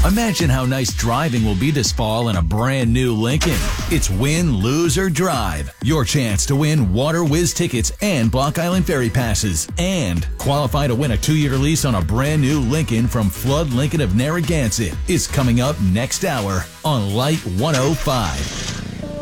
Imagine how nice driving will be this fall in a brand new Lincoln. It's win, lose, or drive. Your chance to win Water Whiz tickets and Block Island Ferry passes. And qualify to win a 2-year lease on a brand new Lincoln from Flood Lincoln of Narragansett is coming up next hour on Light 105.